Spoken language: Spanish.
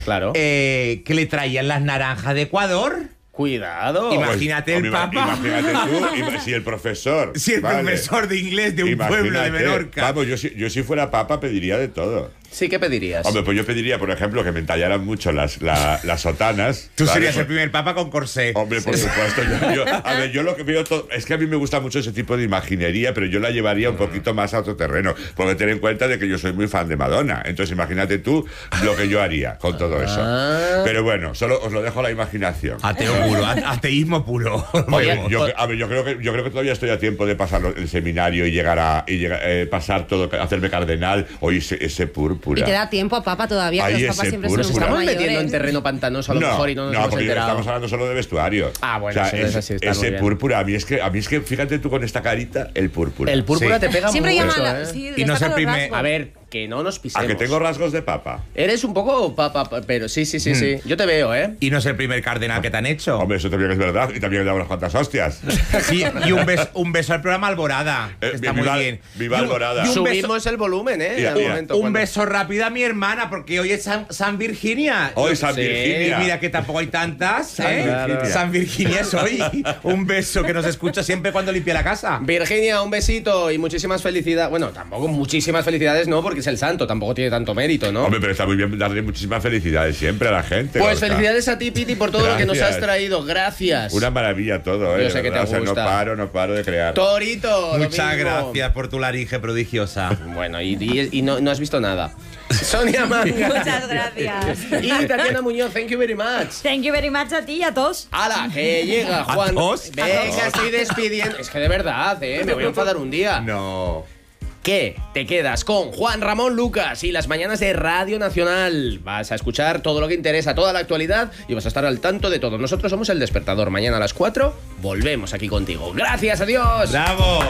Claro. Que le traían las naranjas de Ecuador. Cuidado. Imagínate el Papa. Imagínate tú, si el profesor. Si el profesor de inglés de un pueblo de Menorca. Vamos, yo si fuera Papa pediría de todo. Sí, ¿qué pedirías? Hombre, pues yo pediría, por ejemplo, que me entallaran mucho las sotanas. Tú ¿vale? serías el primer Papa con corsé. Hombre, por supuesto. A ver, yo lo que veo es que a mí me gusta mucho ese tipo de imaginería, pero yo la llevaría un poquito más a otro terreno. Porque ten en cuenta de que yo soy muy fan de Madonna. Entonces imagínate tú lo que yo haría con todo eso. Pero bueno, solo os lo dejo a la imaginación. Ateo puro, ateísmo puro. Oye, yo creo que todavía estoy a tiempo de pasar el seminario y llegar pasar todo, hacerme cardenal o ese púrpura. Y te da tiempo a Papa todavía, que Ahí los papas ese siempre púrpura. son Estamos mayores. metiendo en terreno pantanoso a lo mejor y no nos hemos porque enterado. estamos hablando solo de vestuario. Ah, bueno, o sea, sí, sí, está muy ese bien. púrpura, a mí es que fíjate tú con esta carita, el púrpura. El púrpura Sí. te pega Siempre mucho, llaman ¿eh? sí, Y no es el destaca los primer- rasgos. A ver, que no nos pisemos. A que tengo rasgos de papa. Eres un poco papa, pero sí. Yo te veo, ¿eh? Y no es el primer cardenal que te han hecho. Hombre, eso también es verdad. Y también le damos unas cuantas hostias. Sí, y un beso al programa Alborada. Que está viva- muy bien. viva Y un- Alborada. y un Subimos el volumen, ¿eh? Y- al y- momento, Un cuando- beso rápido a mi hermana, porque hoy es San Virginia. Hoy San Sí. Virginia. Y mira que tampoco hay tantas, San ¿eh? Virginia. San Virginia es hoy. Un beso que nos escucha siempre cuando limpia la casa. Virginia, un besito y muchísimas felicidades. Bueno, tampoco muchísimas felicidades, no, porque es el santo, tampoco tiene tanto mérito, ¿no? Hombre, pero está muy bien darle muchísimas felicidades siempre a la gente. Pues Gorka. felicidades a ti, Piti, por todo lo que nos has Gracias. traído. Gracias. Una maravilla todo, ¿eh? Yo sé de que te verdad. O sea, gusta. no paro de crear. Torito, lo Muchas mismo. gracias por tu laringe prodigiosa. Bueno, y no has visto nada. Sonia Manga. Muchas gracias. Y Tatiana Muñoz, thank you very much. Thank you very much a ti y a todos. ¡Hala! Que llega Juan. ¿A todos? Venga, estoy despidiendo. Es que de verdad, me voy a enfadar un día. No. ¿Qué? Te quedas con Juan Ramón Lucas y las mañanas de Radio Nacional. Vas a escuchar todo lo que interesa, toda la actualidad y vas a estar al tanto de todo. Nosotros somos El Despertador. Mañana a las 4 volvemos aquí contigo. Gracias, adiós. ¡Bravo!